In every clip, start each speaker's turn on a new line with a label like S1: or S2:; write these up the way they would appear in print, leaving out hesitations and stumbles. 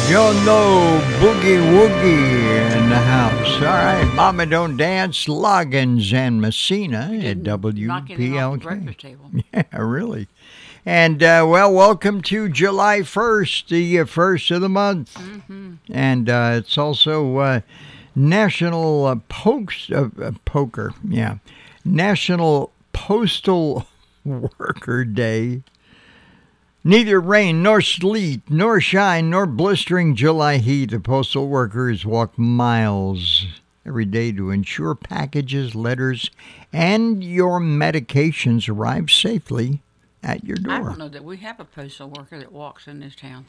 S1: Y'all know Boogie Woogie in the house. All right, Mama Don't Dance, Loggins and Messina at
S2: Knocking it off the
S1: WPLK.
S2: breakfast table.
S1: Yeah, really. And, well, welcome to July 1st, the first of the month.
S2: Mm-hmm.
S1: And it's also National Poker, yeah. National Postal Worker Day. Neither rain, nor sleet, nor shine, nor blistering July heat, the postal workers walk miles every day to ensure packages, letters, and your medications arrive safely at your door.
S2: I don't know that we have a postal worker that walks in this town.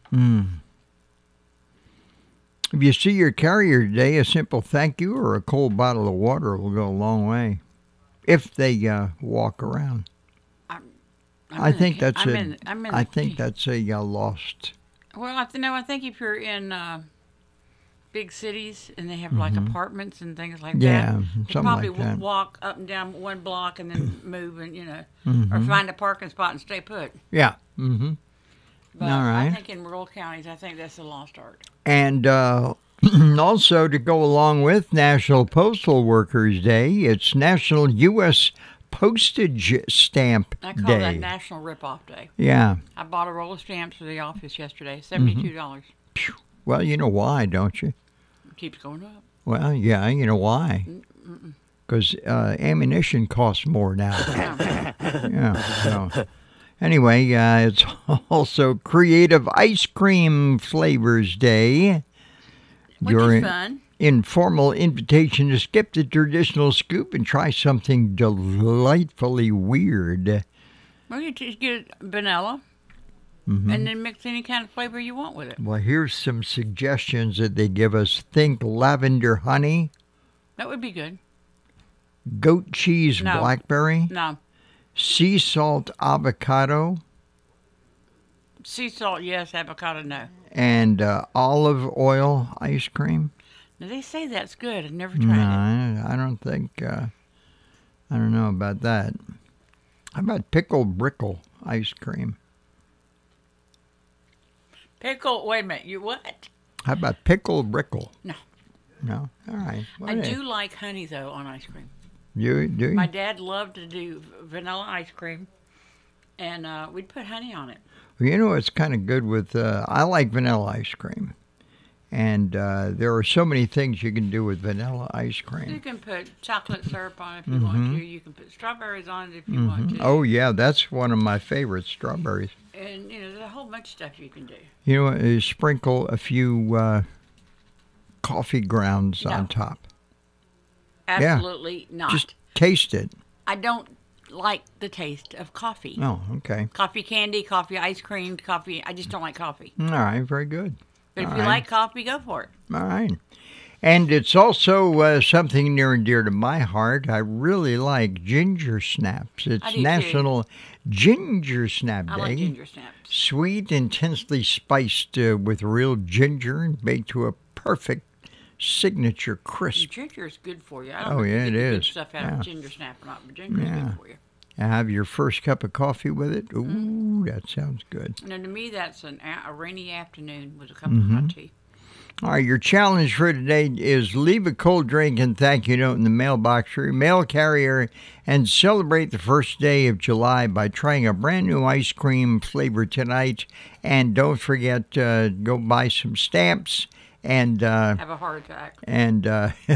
S1: If you see your carrier today, a simple thank you or a cold bottle of water will go a long way if they walk around. I think that's a lost.
S2: Well, I think if you're in big cities and they have like apartments and things like that, you probably
S1: like that.
S2: walk up and down one block and then move and or find a parking spot and stay put.
S1: Yeah. Mm-hmm.
S2: But
S1: All right.
S2: I think in rural counties, I think that's a lost art.
S1: And also to go along with National Postal Workers Day, it's National U.S. Postage Stamp
S2: I call
S1: Day.
S2: that National Rip-Off Day.
S1: Yeah.
S2: I bought a roll of stamps for the office yesterday, $72.
S1: Well, you know why, don't you?
S2: It keeps going up.
S1: Well, yeah, you know why. Because ammunition costs more now. Yeah. So. Anyway, it's also Creative Ice Cream Flavors Day.
S2: Which is fun.
S1: Informal invitation to skip the traditional scoop and try something delightfully weird.
S2: Well, you just get vanilla and then mix any kind of flavor you want with it.
S1: Well, here's some suggestions that they give us. Think lavender honey,
S2: That would be good.
S1: goat cheese
S2: No.
S1: blackberry,
S2: No.
S1: sea salt avocado,
S2: Sea salt, yes. Avocado, no.
S1: and olive oil ice cream.
S2: Now, they say that's good. I've never
S1: No,
S2: tried it.
S1: I don't think, I don't know about that. How about pickled brickle ice cream?
S2: Pickle, wait a minute. You what?
S1: How about pickled brickle?
S2: No.
S1: No? All right.
S2: I do like honey, though, on ice cream.
S1: You do?
S2: My dad loved to do vanilla ice cream, and we'd put honey on it.
S1: Well, you know, it's kind of good with, I like vanilla ice cream. And there are so many things you can do with vanilla ice
S2: You
S1: cream.
S2: can put chocolate syrup on it if you want to. You can put strawberries on it if you want to.
S1: Oh, yeah, that's one of my favorites, strawberries.
S2: And, there's a whole bunch of stuff you can do.
S1: You know, sprinkle a few coffee grounds on top.
S2: Absolutely not.
S1: Just taste it.
S2: I don't like the taste of coffee.
S1: Oh, okay.
S2: Coffee candy, coffee ice cream, coffee. I just don't like coffee.
S1: All right, very good.
S2: But if
S1: All
S2: you
S1: right.
S2: like coffee, go for it.
S1: All right. And it's also something near and dear to my heart. I really like ginger snaps. It's
S2: I do too.
S1: National Ginger Snap Day.
S2: I like ginger snaps.
S1: Sweet, intensely spiced with real ginger and baked to a perfect signature crisp.
S2: Ginger is good for you. I don't
S1: Oh,
S2: know if you
S1: yeah,
S2: get
S1: it
S2: the good
S1: is.
S2: stuff out
S1: Yeah.
S2: of ginger snap or not, but ginger is
S1: Yeah.
S2: good for you.
S1: Have your first cup of coffee with it. Ooh, that sounds good.
S2: Now, to me, that's a rainy afternoon with a cup of hot tea.
S1: All right, your challenge for today is leave a cold drink and thank you note in the mailbox for your mail carrier and celebrate the first day of July by trying a brand new ice cream flavor tonight. And don't forget, go buy some stamps and
S2: Have a heart attack.
S1: and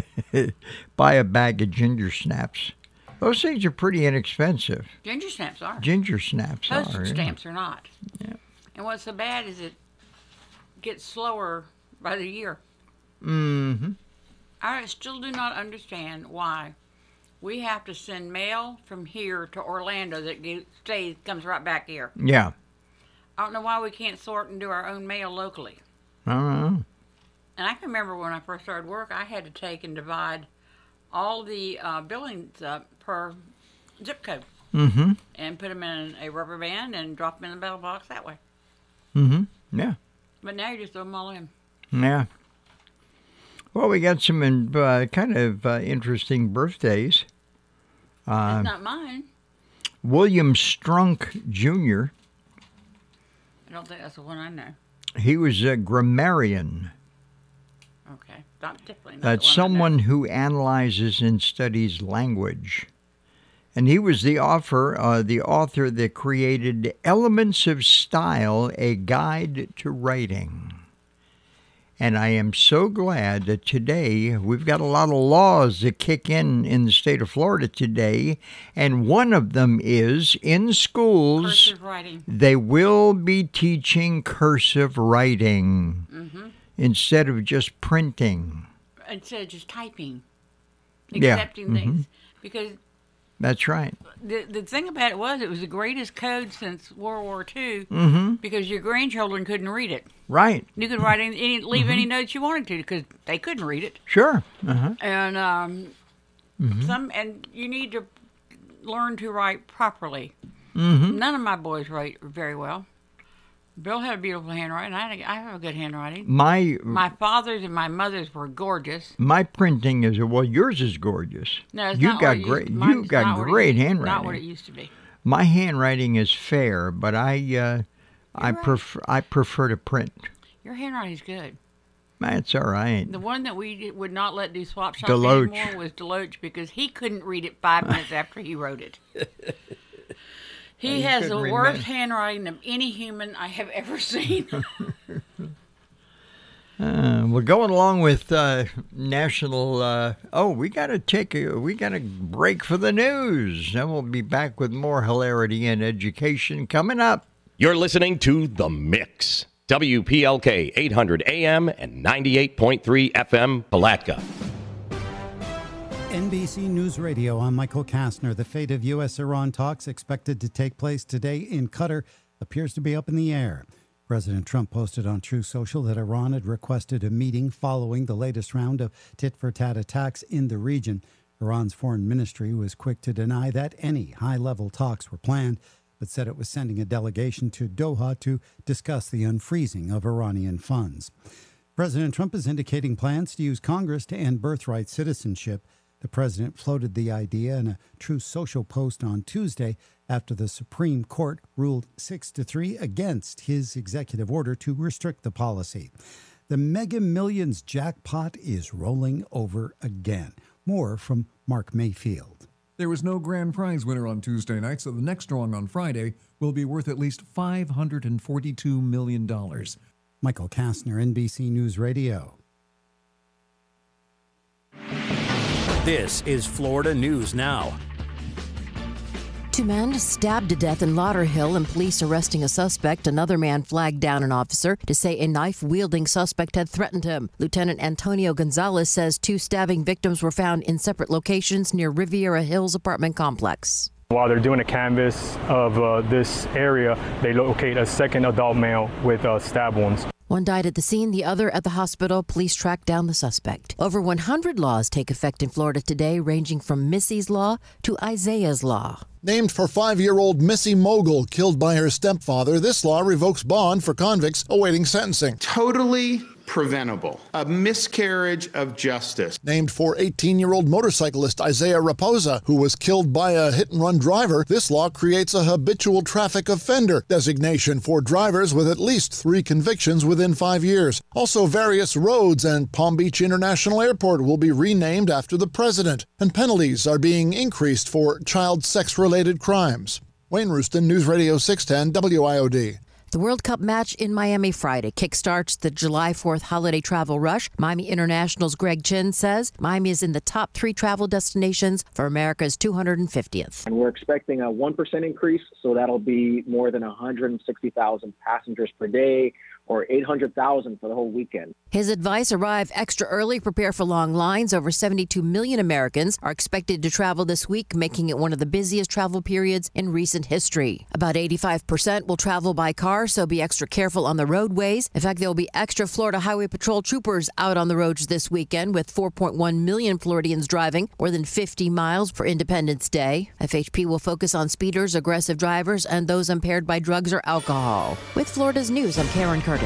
S1: buy a bag of ginger snaps. Those things are pretty inexpensive.
S2: Ginger snaps are.
S1: Ginger snaps are.
S2: Postage
S1: yeah.
S2: stamps are not.
S1: Yeah.
S2: And what's so bad is it gets slower by the year.
S1: Mm-hmm.
S2: I still do not understand why we have to send mail from here to Orlando that comes right back here.
S1: Yeah.
S2: I don't know why we can't sort and do our own mail locally.
S1: I don't know.
S2: And I can remember when I first started work, I had to take and divide all the billings up per zip code
S1: Mm-hmm.
S2: and put them in a rubber band and drop them in the mail box that way.
S1: Mm-hmm. Yeah.
S2: But now you just throw them all in.
S1: Yeah. Well, we got some kind of interesting birthdays.
S2: It's not mine.
S1: William Strunk Jr.,
S2: I don't think that's the one I know.
S1: He was a grammarian.
S2: Okay. Definitely not
S1: That's
S2: the one I know.
S1: someone who analyzes and studies language. And he was the author that created Elements of Style, A Guide to Writing. And I am so glad that today we've got a lot of laws that kick in the state of Florida today. And one of them is in schools,
S2: Cursive writing.
S1: they will be teaching cursive writing instead of just printing.
S2: Instead of just typing.
S1: Yeah.
S2: Accepting things. Because
S1: That's right.
S2: the thing about it was the greatest code since World War II because your grandchildren couldn't read it.
S1: Right.
S2: You could write leave any notes you wanted to because they couldn't read it.
S1: Sure. Uh-huh.
S2: And and you need to learn to write properly. None of my boys write very well. Bill had a beautiful handwriting. I have a good handwriting. My father's and my mother's were gorgeous.
S1: My printing is yours is gorgeous.
S2: No, it's
S1: you
S2: not
S1: got
S2: what
S1: great.
S2: mine's
S1: You got
S2: not what
S1: great
S2: it,
S1: handwriting.
S2: Not what it used to be.
S1: My handwriting is fair, but I prefer to print.
S2: Your handwriting's good.
S1: That's all right.
S2: The one that we would not let do swap shop
S1: Deloach.
S2: anymore was Deloach because he couldn't read it 5 minutes after he wrote it. He has the
S1: couldn't
S2: worst
S1: read
S2: handwriting of any human I have ever seen.
S1: We're going along with national. We got to break for the news. Then we'll be back with more hilarity and education coming up.
S3: You're listening to The Mix. WPLK 800 AM and 98.3 FM, Palatka.
S4: NBC News Radio, I'm Michael Kastner. The fate of U.S.-Iran talks expected to take place today in Qatar appears to be up in the air. President Trump posted on Truth Social that Iran had requested a meeting following the latest round of tit-for-tat attacks in the region. Iran's foreign ministry was quick to deny that any high-level talks were planned, but said it was sending a delegation to Doha to discuss the unfreezing of Iranian funds. President Trump is indicating plans to use Congress to end birthright citizenship. The president floated the idea in a Truth Social post on Tuesday after the Supreme Court ruled 6-3 against his executive order to restrict the policy. The Mega Millions jackpot is rolling over again. More from Mark Mayfield.
S5: There was no grand prize winner on Tuesday night, so the next drawing on Friday will be worth at least $542 million.
S4: Michael Kastner, NBC News Radio.
S6: This is Florida News Now.
S7: Two men stabbed to death in Lauderhill and police arresting a suspect. Another man flagged down an officer to say a knife-wielding suspect had threatened him. Lieutenant Antonio Gonzalez says 2 stabbing victims were found in separate locations near Riviera Hills apartment complex.
S8: While they're doing a canvass of this area, they locate a second adult male with stab wounds.
S7: One died at the scene, the other at the hospital. Police tracked down the suspect. Over 100 laws take effect in Florida today, ranging from Missy's Law to Isaiah's Law.
S9: Named for 5-year-old Missy Mogul, killed by her stepfather, this law revokes bond for convicts awaiting sentencing.
S10: Totally preventable. A miscarriage of justice.
S9: Named for 18-year-old motorcyclist Isaiah Raposa, who was killed by a hit-and-run driver, this law creates a habitual traffic offender designation for drivers with at least 3 convictions within 5 years. Also, various roads and Palm Beach International Airport will be renamed after the president, and penalties are being increased for child sex-related crimes. Wayne Rooston, News Radio 610 WIOD.
S7: The World Cup match in Miami Friday kickstarts the July 4th holiday travel rush. Miami International's Greg Chin says Miami is in the top 3 travel destinations for America's 250th.
S11: And we're expecting a 1% increase, so that'll be more than 160,000 passengers per day, or 800,000 for the whole weekend.
S7: His advice: arrive extra early, prepare for long lines. Over 72 million Americans are expected to travel this week, making it one of the busiest travel periods in recent history. About 85% will travel by car, so be extra careful on the roadways. In fact, there will be extra Florida Highway Patrol troopers out on the roads this weekend, with 4.1 million Floridians driving more than 50 miles for Independence Day. FHP will focus on speeders, aggressive drivers, and those impaired by drugs or alcohol. With Florida's News, I'm Karen Curtis.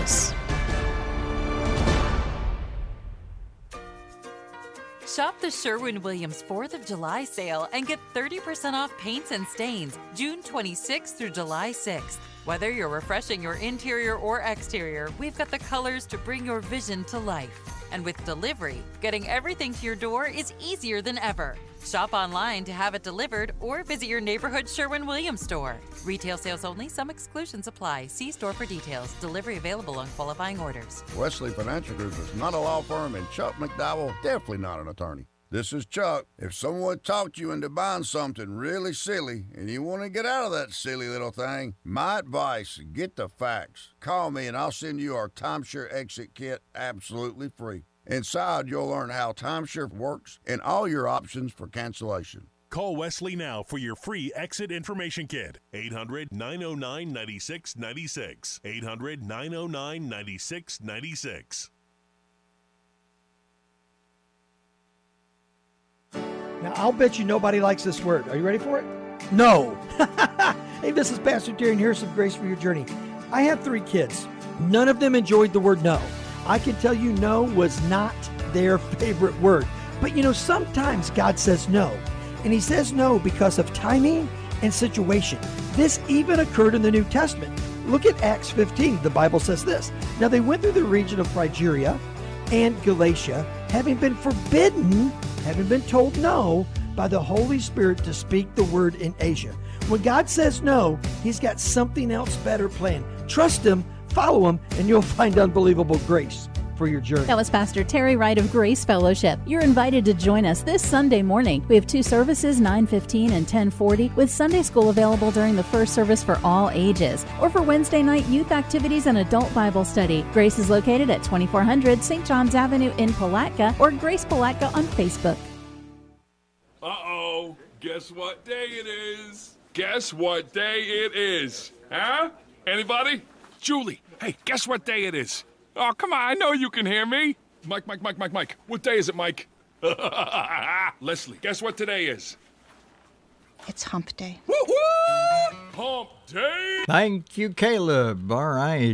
S12: Shop the Sherwin-Williams 4th of July sale and get 30% off paints and stains June 26th through July 6th. Whether you're refreshing your interior or exterior, we've got the colors to bring your vision to life. And with delivery, getting everything to your door is easier than ever. Shop online to have it delivered or visit your neighborhood Sherwin-Williams store. Retail sales only. Some exclusions apply. See store for details. Delivery available on qualifying orders.
S13: Wesley Financial Group is not a law firm, and Chuck McDowell definitely not an attorney. This is Chuck. If someone talked you into buying something really silly and you want to get out of that silly little thing, my advice, get the facts. Call me and I'll send you our timeshare exit kit absolutely free. Inside, you'll learn how timeshare works and all your options for cancellation.
S14: Call Wesley now for your free exit information kit. 800-909-9696. 800-909-9696.
S15: Now, I'll bet you nobody likes this word. Are you ready for it? No. Hey, this is Pastor Terry, and here's some grace for your journey. I have 3 kids. None of them enjoyed the word no. I can tell you no was not their favorite word. But you know, sometimes God says no. And he says no because of timing and situation. This even occurred in the New Testament. Look at Acts 15. The Bible says this. Now they went through the region of Phrygia and Galatia, having been told no by the Holy Spirit to speak the word in Asia. When God says no, he's got something else better planned. Trust him, follow him, and you'll find unbelievable grace for your journey.
S16: That was Pastor Terry Wright of Grace Fellowship. You're invited to join us this Sunday morning. We have 2 services, 9:15 and 10:40, with Sunday school available during the first service for all ages, or for Wednesday night youth activities and adult Bible study. Grace is located at 2400 St. John's Avenue in Palatka, or Grace Palatka on Facebook.
S17: Uh-oh. Guess what day it is? Guess what day it is? Huh? Anybody? Julie, hey, guess what day it is? Oh, come on, I know you can hear me. Mike. What day is it, Mike? Leslie, guess what today is?
S18: It's hump day.
S17: Woo-hoo! Hump day!
S1: Thank you, Caleb. All right.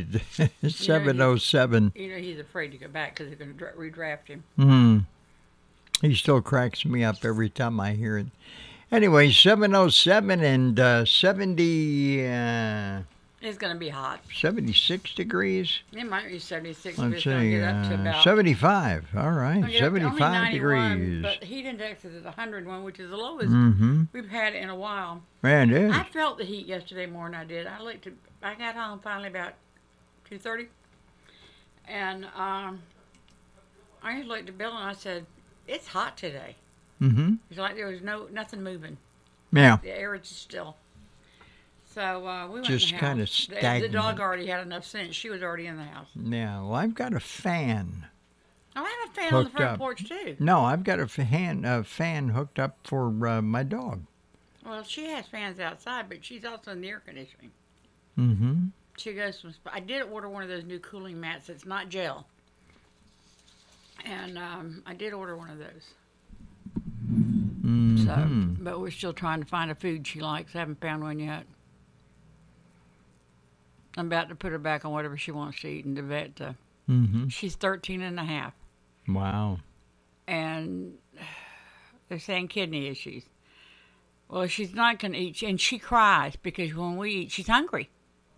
S1: 7:07.
S2: You know, he's afraid to go back because they're going to redraft him.
S1: He still cracks me up every time I hear it. Anyway, 7:07 and 70...
S2: it's going to be hot.
S1: 76 degrees.
S2: It might be 76.
S1: Let's
S2: it's going to
S1: see,
S2: get up to about
S1: 75. All right, 75 degrees.
S2: But heat index is 101, which is the lowest we've had in a while.
S1: Man, it is.
S2: I felt the heat yesterday more than I did. I got home finally about 2:30, and I looked at Bill and I said, "It's hot today." It's like there was nothing moving.
S1: Yeah.
S2: The air is just still. So we went
S1: just
S2: in the
S1: kind
S2: house.
S1: of stagnant.
S2: The dog already had enough sense. She was already in the house.
S1: Yeah, well, I've got a fan.
S2: Oh, I have a fan on the front porch, too.
S1: No, I've got a fan hooked up for my dog.
S2: Well, she has fans outside, but she's also in the air conditioning. She goes from... I did order one of those new cooling mats. It's not gel. And I did order one of those. So, but we're still trying to find a food she likes. I haven't found one yet. I'm about to put her back on whatever she wants to eat in the vet. She's 13 and a half.
S1: Wow.
S2: And they're saying kidney issues. Well, she's not going to eat, and she cries because when we eat, she's hungry.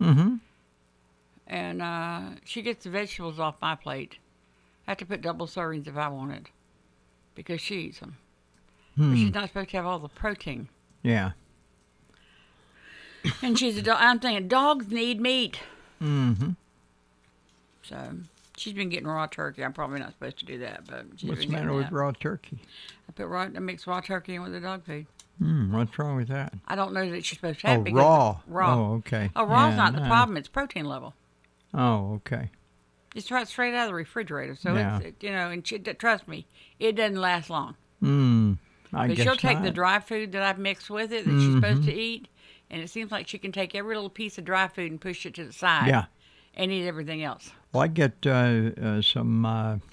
S2: And she gets the vegetables off my plate. I have to put double servings if I want it because she eats them. But she's not supposed to have all the protein.
S1: Yeah.
S2: And she's a dog. I'm thinking dogs need meat. So she's been getting raw turkey. I'm probably not supposed to do that, but she's
S1: what's
S2: been
S1: the matter with raw turkey?
S2: I mix raw turkey in with the dog food.
S1: What's wrong with that?
S2: I don't know that she's supposed to have it.
S1: Raw.
S2: Raw.
S1: Oh, okay.
S2: Oh, raw's not the problem. It's protein level.
S1: Oh, okay.
S2: It's right straight out of the refrigerator. So it's and trust me, it doesn't last long.
S1: I guess
S2: she'll take
S1: not.
S2: the dry food that I've mixed with it that she's supposed to eat, and it seems like she can take every little piece of dry food and push it to the side.
S1: Yeah.
S2: And eat everything else.
S1: Well, I get some.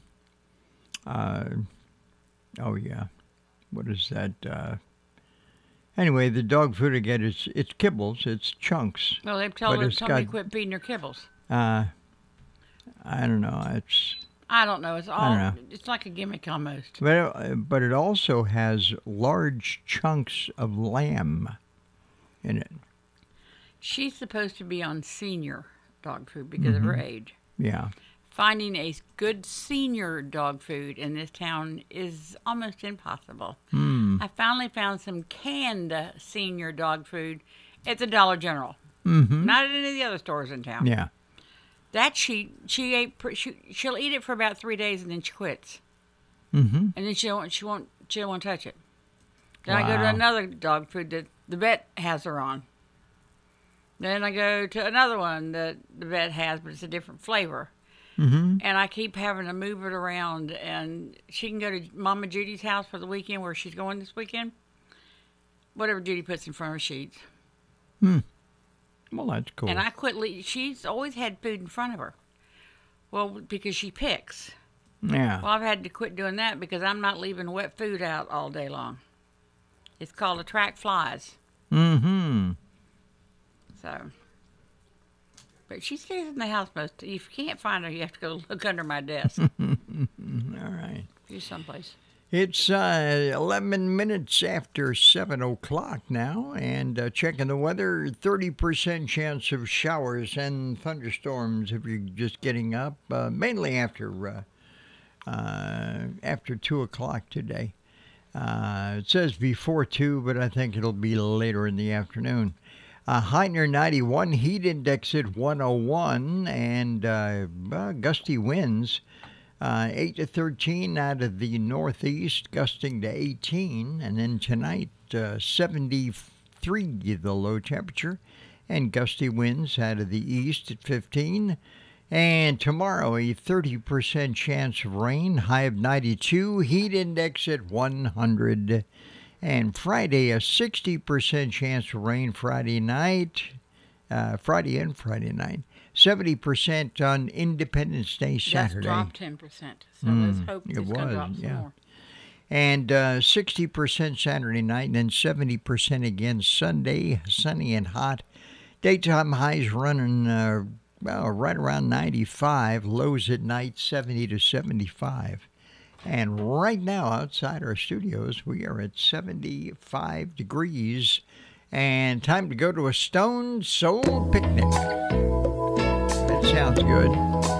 S1: What is that? Anyway, the dog food I get it's kibbles, it's chunks.
S2: Well, they've told me to quit feeding her kibbles.
S1: I don't know.
S2: I don't know. It's all. It's like a gimmick almost.
S1: But it also has large chunks of lamb in it.
S2: She's supposed to be on senior dog food because of her age.
S1: Yeah.
S2: Finding a good senior dog food in this town is almost impossible. I finally found some canned senior dog food at the Dollar General. Not at any of the other stores in town.
S1: Yeah.
S2: That she'll eat it for about 3 days and then she quits. And then she won't touch it. Then I go to another dog food that the vet has her on. Then I go to another one that the vet has, but it's a different flavor. And I keep having to move it around. And she can go to Mama Judy's house for the weekend where she's going this weekend. Whatever Judy puts in front of her, she eats.
S1: Well, that's cool.
S2: And I quit. She's always had food in front of her. Well, because she picks.
S1: Yeah.
S2: Well, I've had to quit doing that because I'm not leaving wet food out all day long. It's called attract flies. So, but she stays in the house most. If you can't find her, you have to go look under my desk.
S1: All right.
S2: She's someplace.
S1: It's 11 minutes after 7 o'clock now, and checking the weather, 30% chance of showers and thunderstorms if you're just getting up, mainly after 2 o'clock today. It says before 2, but I think it'll be later in the afternoon. High near 91, heat index at 101, and gusty winds. 8 to 13 out of the northeast, gusting to 18. And then tonight, 73 the low temperature, and gusty winds out of the east at 15. And tomorrow, a 30% chance of rain, high of 92, heat index at 100. And Friday, a 60% chance of rain Friday night, Friday and Friday night. 70% on Independence Day Saturday.
S2: That's dropped 10%. So let's hope it's going to drop some more.
S1: And 60% Saturday night, and then 70% again Sunday, sunny and hot. Daytime highs running right around 95, lows at night 70 to 75. And right now, outside our studios, we are at 75 degrees. And time to go to a Stone Soul picnic. That sounds good.